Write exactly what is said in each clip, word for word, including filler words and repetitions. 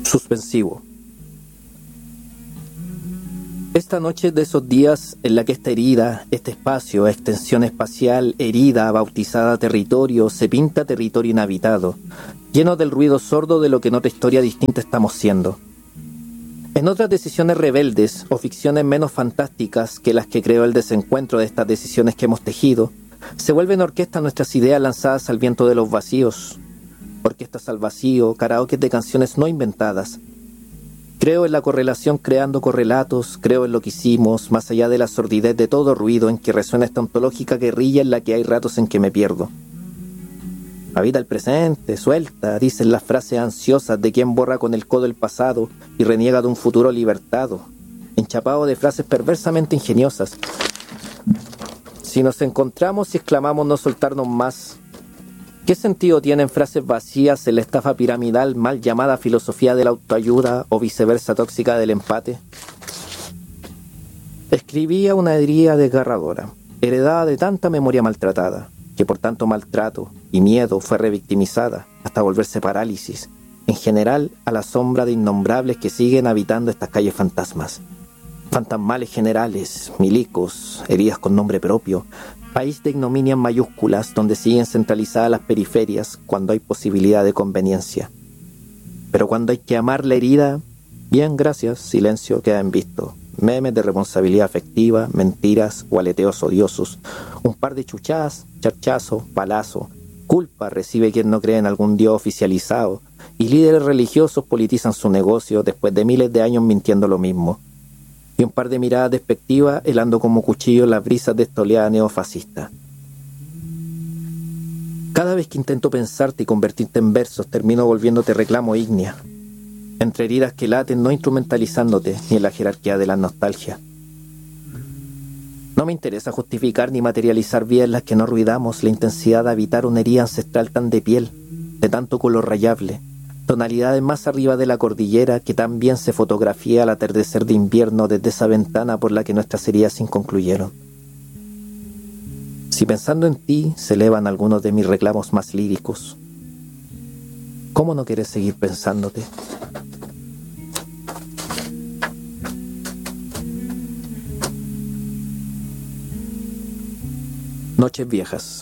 Suspensivo. Esta noche de esos días en la que esta herida, este espacio, extensión espacial, herida, bautizada territorio, se pinta territorio inhabitado, lleno del ruido sordo de lo que en otra historia distinta estamos siendo. En otras decisiones rebeldes o ficciones menos fantásticas que las que creó el desencuentro de estas decisiones que hemos tejido, se vuelven orquestas nuestras ideas lanzadas al viento de los vacíos, orquestas al vacío, karaoke de canciones no inventadas. Creo en la correlación creando correlatos, creo en lo que hicimos, más allá de la sordidez de todo ruido en que resuena esta ontológica guerrilla en la que hay ratos en que me pierdo. Habita el presente, suelta, dicen las frases ansiosas de quien borra con el codo el pasado y reniega de un futuro libertado, enchapado de frases perversamente ingeniosas. Si nos encontramos y exclamamos no soltarnos más, ¿qué sentido tienen frases vacías en la estafa piramidal mal llamada filosofía de la autoayuda o viceversa tóxica del empate? Escribía una herida desgarradora, heredada de tanta memoria maltratada, que por tanto maltrato y miedo fue revictimizada hasta volverse parálisis, en general a la sombra de innombrables que siguen habitando estas calles fantasmas. Fantasmales generales, milicos, heridas con nombre propio, país de ignominias mayúsculas donde siguen centralizadas las periferias cuando hay posibilidad de conveniencia. Pero cuando hay que amar la herida, bien, gracias, silencio queda en visto. Memes de responsabilidad afectiva, mentiras o aleteos odiosos, un par de chuchadas, charchazo, palazo, culpa recibe quien no cree en algún dios oficializado, y líderes religiosos politizan su negocio después de miles de años mintiendo lo mismo. Y un par de miradas despectivas helando como cuchillo las brisas de esta oleada neofascista. Cada vez que intento pensarte y convertirte en versos, termino volviéndote reclamo ígnea, entre heridas que laten no instrumentalizándote ni en la jerarquía de la nostalgia. No me interesa justificar ni materializar vías en las que no ruidamos la intensidad de habitar una herida ancestral tan de piel, de tanto color rayable, tonalidades más arriba de la cordillera que tan bien se fotografía al atardecer de invierno desde esa ventana por la que nuestras heridas se inconcluyeron. Si pensando en ti se elevan algunos de mis reclamos más líricos, ¿cómo no quieres seguir pensándote? Noches viejas.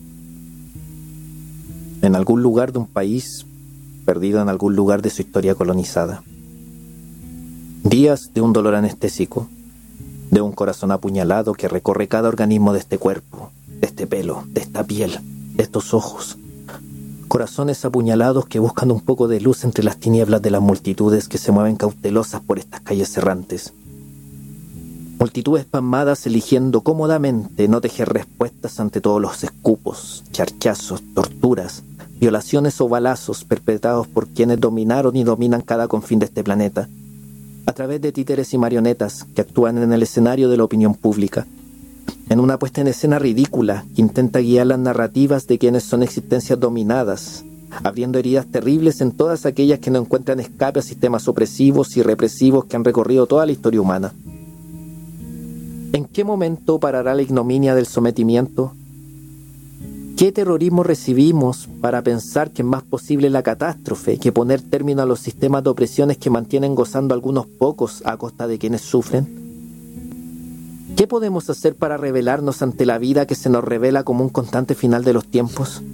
En algún lugar de un país, perdido en algún lugar de su historia colonizada. Días de un dolor anestésico, de un corazón apuñalado que recorre cada organismo de este cuerpo, de este pelo, de esta piel, de estos ojos. Corazones apuñalados que buscan un poco de luz entre las tinieblas de las multitudes que se mueven cautelosas por estas calles errantes. Multitudes pasmadas eligiendo cómodamente no tejer respuestas ante todos los escupos, charchazos, torturas, violaciones o balazos perpetrados por quienes dominaron y dominan cada confín de este planeta, a través de títeres y marionetas que actúan en el escenario de la opinión pública, en una puesta en escena ridícula que intenta guiar las narrativas de quienes son existencias dominadas, abriendo heridas terribles en todas aquellas que no encuentran escape a sistemas opresivos y represivos que han recorrido toda la historia humana. ¿En qué momento parará la ignominia del sometimiento? ¿Qué terrorismo recibimos para pensar que es más posible la catástrofe que poner término a los sistemas de opresiones que mantienen gozando algunos pocos a costa de quienes sufren? ¿Qué podemos hacer para rebelarnos ante la vida que se nos revela como un constante final de los tiempos?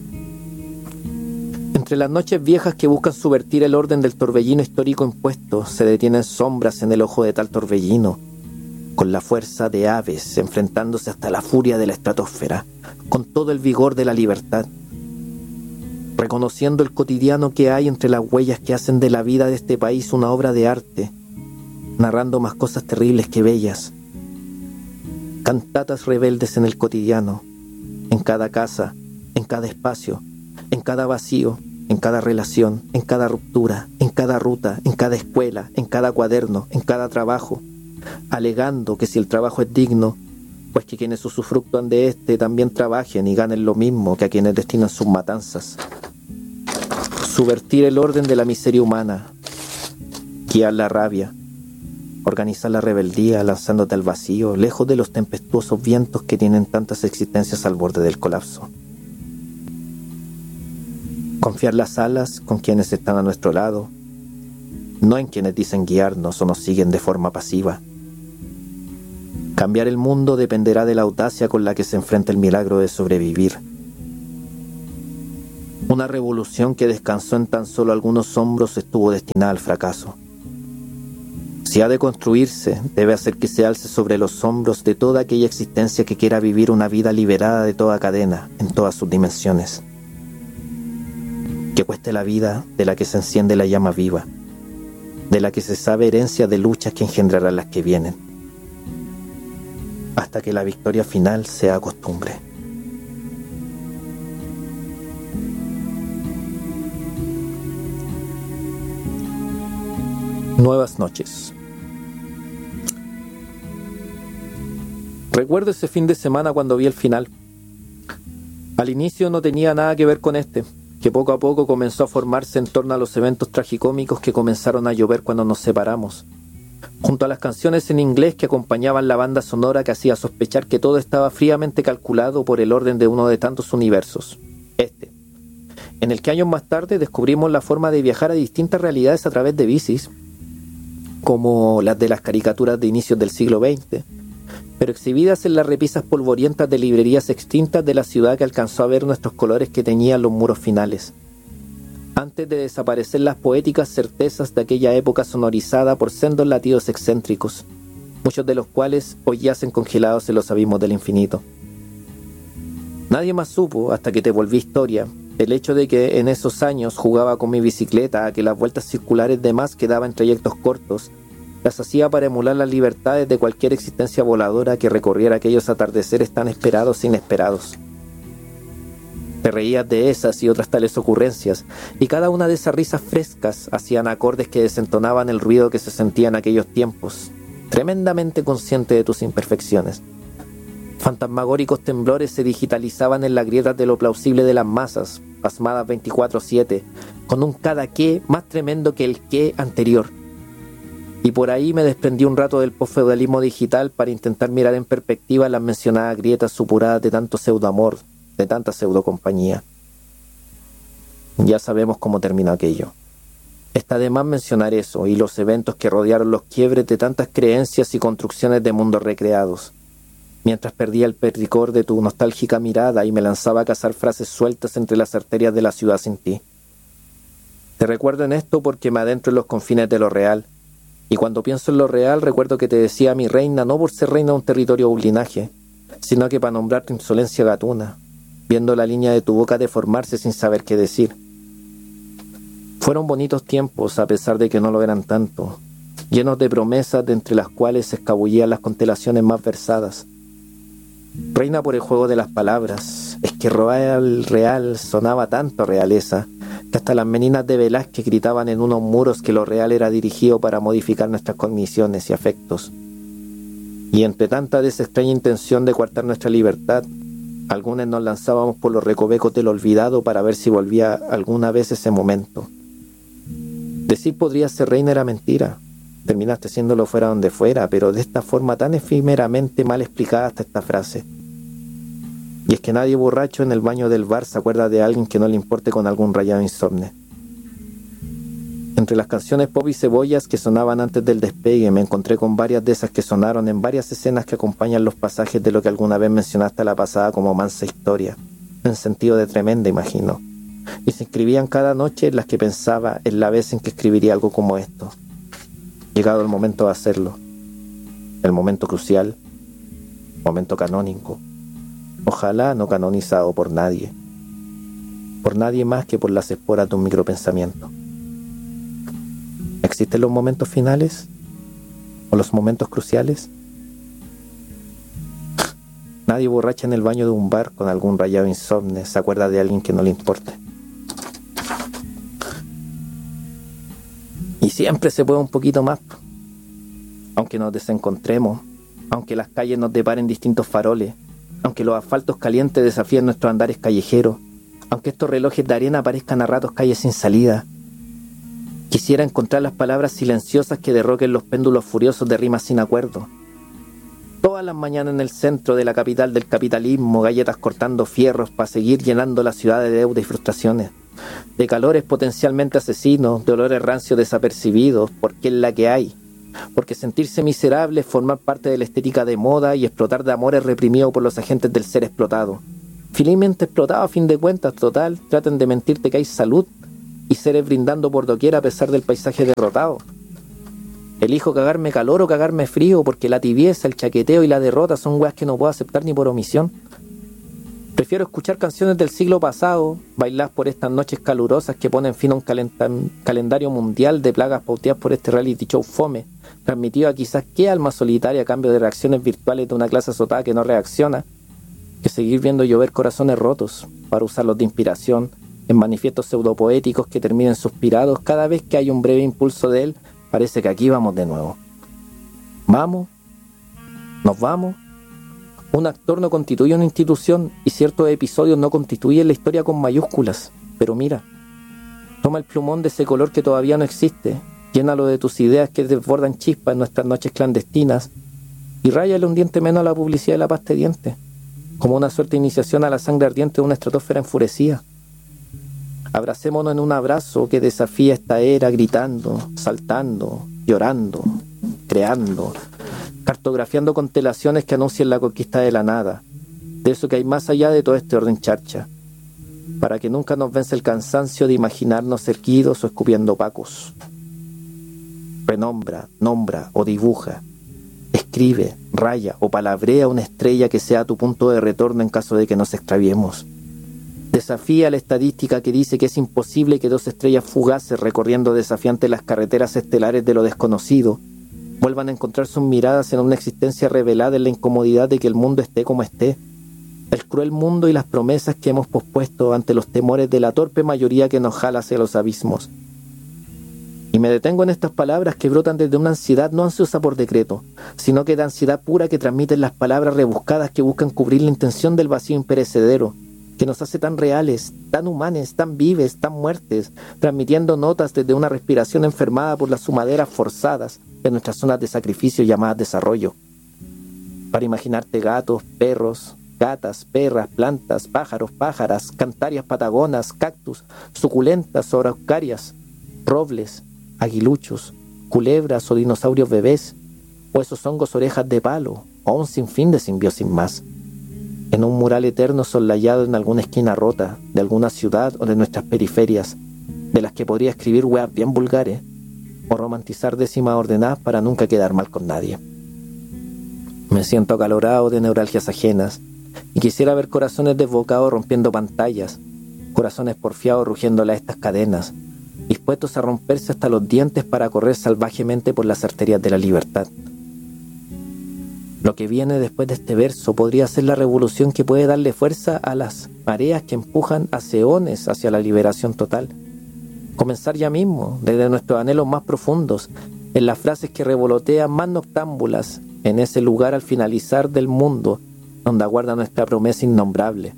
Entre las noches viejas que buscan subvertir el orden del torbellino histórico impuesto, se detienen sombras en el ojo de tal torbellino, con la fuerza de aves enfrentándose hasta la furia de la estratosfera, con todo el vigor de la libertad, reconociendo el cotidiano que hay entre las huellas que hacen de la vida de este país una obra de arte, narrando más cosas terribles que bellas. Cantatas rebeldes en el cotidiano, en cada casa, en cada espacio, en cada vacío, en cada relación, en cada ruptura, en cada ruta, en cada escuela, en cada cuaderno, en cada trabajo, alegando que si el trabajo es digno, pues que quienes usufructúan de este también trabajen y ganen lo mismo que a quienes destinan sus matanzas. Subvertir el orden de la miseria humana, guiar la rabia, organizar la rebeldía lanzándote al vacío, lejos de los tempestuosos vientos que tienen tantas existencias al borde del colapso. Confiar las alas con quienes están a nuestro lado, no en quienes dicen guiarnos o nos siguen de forma pasiva. Cambiar el mundo dependerá de la audacia con la que se enfrenta el milagro de sobrevivir. Una revolución que descansó en tan solo algunos hombros estuvo destinada al fracaso. Si ha de construirse, debe hacer que se alce sobre los hombros de toda aquella existencia que quiera vivir una vida liberada de toda cadena, en todas sus dimensiones. Que cueste la vida de la que se enciende la llama viva, de la que se sabe herencia de luchas que engendrarán las que vienen, hasta que la victoria final sea costumbre. Nuevas noches. Recuerdo ese fin de semana cuando vi el final. Al inicio no tenía nada que ver con este, que poco a poco comenzó a formarse en torno a los eventos tragicómicos que comenzaron a llover cuando nos separamos, junto a las canciones en inglés que acompañaban la banda sonora que hacía sospechar que todo estaba fríamente calculado por el orden de uno de tantos universos, este, en el que años más tarde descubrimos la forma de viajar a distintas realidades a través de bicis, como las de las caricaturas de inicios del siglo veinte, pero exhibidas en las repisas polvorientas de librerías extintas de la ciudad que alcanzó a ver nuestros colores que tenían los muros finales, antes de desaparecer las poéticas certezas de aquella época sonorizada por sendos latidos excéntricos, muchos de los cuales hoy yacen congelados en los abismos del infinito. Nadie más supo, hasta que te volví historia, el hecho de que en esos años jugaba con mi bicicleta a que las vueltas circulares de más que daba en trayectos cortos las hacía para emular las libertades de cualquier existencia voladora que recorriera aquellos atardeceres tan esperados e inesperados. Te reías de esas y otras tales ocurrencias, y cada una de esas risas frescas hacían acordes que desentonaban el ruido que se sentía en aquellos tiempos, tremendamente consciente de tus imperfecciones. Fantasmagóricos temblores se digitalizaban en las grietas de lo plausible de las masas, pasmadas veinticuatro siete, con un cada qué más tremendo que el qué anterior. Y por ahí me desprendí un rato del posfeudalismo digital para intentar mirar en perspectiva las mencionadas grietas supuradas de tanto pseudoamor, de tanta pseudocompañía. Ya sabemos cómo terminó aquello. Está de más mencionar eso y los eventos que rodearon los quiebres de tantas creencias y construcciones de mundos recreados, mientras perdía el perricor de tu nostálgica mirada y me lanzaba a cazar frases sueltas entre las arterias de la ciudad sin ti. Te recuerdo en esto porque me adentro en los confines de lo real, y cuando pienso en lo real recuerdo que te decía mi reina no por ser reina de un territorio o un linaje, sino que para nombrar tu insolencia gatuna, viendo la línea de tu boca deformarse sin saber qué decir. Fueron bonitos tiempos, a pesar de que no lo eran tanto, llenos de promesas de entre las cuales se escabullían las constelaciones más versadas. Reina por el juego de las palabras, es que Royal Real sonaba tanto a realeza, que hasta las meninas de Velázquez gritaban en unos muros que lo real era dirigido para modificar nuestras cogniciones y afectos. Y entre tanta de esa extraña intención de coartar nuestra libertad, algunos nos lanzábamos por los recovecos del olvidado para ver si volvía alguna vez ese momento. Decir podría ser reina era mentira. Terminaste siéndolo fuera donde fuera, pero de esta forma tan efímeramente mal explicada hasta esta frase. Y es que nadie borracho en el baño del bar se acuerda de alguien que no le importe con algún rayado insomne. Entre las canciones pop y cebollas que sonaban antes del despegue, me encontré con varias de esas que sonaron en varias escenas que acompañan los pasajes de lo que alguna vez mencionaste a la pasada como mansa historia, en sentido de tremenda, imagino. Y se inscribían cada noche en las que pensaba en la vez en que escribiría algo como esto. Llegado el momento de hacerlo, el momento crucial, momento canónico, ojalá no canonizado por nadie, por nadie más que por las esporas de un micropensamiento. ¿Existen los momentos finales? ¿O los momentos cruciales? Nadie borracha en el baño de un bar con algún rayado insomne se acuerda de alguien que no le importe. Y siempre se puede un poquito más. Aunque nos desencontremos, aunque las calles nos deparen distintos faroles, aunque los asfaltos calientes desafíen nuestros andares callejeros, aunque estos relojes de arena parezcan a ratos calles sin salida. Quisiera encontrar las palabras silenciosas que derroquen los péndulos furiosos de rimas sin acuerdo. Todas las mañanas en el centro de la capital del capitalismo, galletas cortando fierros para seguir llenando la ciudad de deuda y frustraciones. de calores potencialmente asesinos, de olores rancios desapercibidos, porque es la que hay. Porque sentirse miserable es formar parte de la estética de moda y explotar de amores reprimidos por los agentes del ser explotado. Felizmente explotado a fin de cuentas, total, traten de mentirte que hay salud y seres brindando por doquier a pesar del paisaje derrotado. Elijo cagarme calor o cagarme frío porque la tibieza, el chaqueteo y la derrota son weas que no puedo aceptar ni por omisión. Prefiero escuchar canciones del siglo pasado, bailar por estas noches calurosas que ponen fin a un calenta- calendario mundial de plagas pauteadas por este reality show fome, transmitido a quizás qué alma solitaria a cambio de reacciones virtuales de una clase azotada que no reacciona, que seguir viendo llover corazones rotos para usarlos de inspiración en manifiestos pseudopoéticos que terminen suspirados cada vez que hay un breve impulso de él. Parece que aquí vamos de nuevo. ¿Vamos? ¿Nos vamos? Un actor no constituye una institución y ciertos episodios no constituyen la historia con mayúsculas. Pero mira, toma el plumón de ese color que todavía no existe, llénalo de tus ideas que desbordan chispas en nuestras noches clandestinas y ráyale un diente menos a la publicidad de la pasta de dientes, como una suerte de iniciación a la sangre ardiente de una estratosfera enfurecida. Abracémonos en un abrazo que desafía esta era gritando, saltando, llorando, creando, cartografiando constelaciones que anuncian la conquista de la nada, de eso que hay más allá de todo este orden charcha, para que nunca nos vence el cansancio de imaginarnos erguidos o escupiendo pacos. Renombra, nombra o dibuja, escribe, raya o palabrea una estrella que sea tu punto de retorno en caso de que nos extraviemos. Desafía la estadística que dice que es imposible que dos estrellas fugaces recorriendo desafiantes las carreteras estelares de lo desconocido vuelvan a encontrar sus miradas en una existencia revelada en la incomodidad de que el mundo esté como esté, el cruel mundo y las promesas que hemos pospuesto ante los temores de la torpe mayoría que nos jala hacia los abismos. Y me detengo en estas palabras que brotan desde una ansiedad no ansiosa por decreto, sino que de ansiedad pura que transmiten las palabras rebuscadas que buscan cubrir la intención del vacío imperecedero, que nos hace tan reales, tan humanes, tan vives, tan muertes, transmitiendo notas desde una respiración enfermada por las sumaderas forzadas de nuestras zonas de sacrificio llamadas desarrollo. Para imaginarte gatos, perros, gatas, perras, plantas, pájaros, pájaras, cantarias patagonas, cactus, suculentas o araucarias, robles, aguiluchos, culebras o dinosaurios bebés, o esos hongos orejas de palo, o un sinfín de simbiosis más. En un mural eterno soslayado en alguna esquina rota de alguna ciudad o de nuestras periferias, de las que podría escribir weas bien vulgares, o romantizar décimas ordenadas para nunca quedar mal con nadie. Me siento acalorado de neuralgias ajenas, y quisiera ver corazones desbocados rompiendo pantallas, corazones porfiados rugiéndole a estas cadenas, dispuestos a romperse hasta los dientes para correr salvajemente por las arterias de la libertad. Lo que viene después de este verso podría ser la revolución que puede darle fuerza a las mareas que empujan a eones hacia la liberación total. Comenzar ya mismo, desde nuestros anhelos más profundos, en las frases que revolotean más noctámbulas, en ese lugar al finalizar del mundo, donde aguarda nuestra promesa innombrable.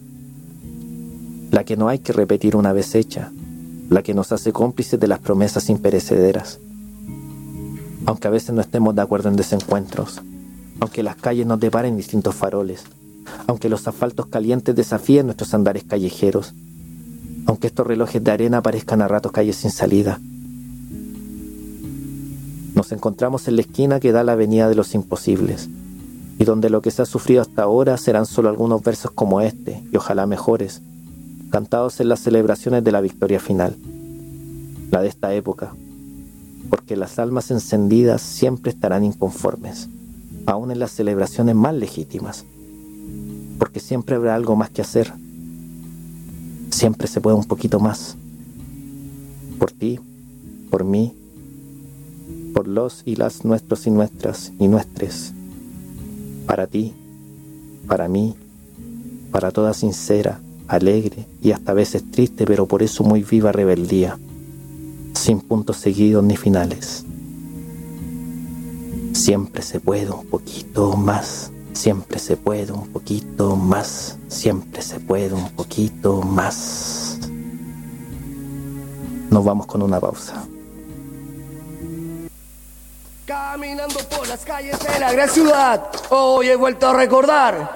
La que no hay que repetir una vez hecha, la que nos hace cómplices de las promesas imperecederas. Aunque a veces no estemos de acuerdo en desencuentros, aunque las calles nos deparen distintos faroles, aunque los asfaltos calientes desafíen nuestros andares callejeros, aunque estos relojes de arena parezcan a ratos calles sin salida. Nos encontramos en la esquina que da la avenida de los imposibles, y donde lo que se ha sufrido hasta ahora serán solo algunos versos como este, y ojalá mejores, cantados en las celebraciones de la victoria final, la de esta época, porque las almas encendidas siempre estarán inconformes, aún en las celebraciones más legítimas, porque siempre habrá algo más que hacer, siempre se puede un poquito más, por ti, por mí, por los y las nuestros y nuestras y nuestres, para ti, para mí, para toda sincera, alegre y hasta a veces triste, pero por eso muy viva rebeldía, sin puntos seguidos ni finales. Siempre se puede un poquito más, siempre se puede un poquito más, siempre se puede un poquito más. Nos vamos con una pausa. Caminando por las calles de la gran ciudad, hoy he vuelto a recordar